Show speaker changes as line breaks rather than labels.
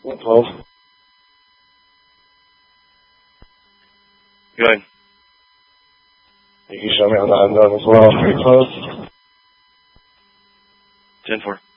12.
Go ahead.
You can show me on the unknown as well. Pretty close.
10-4.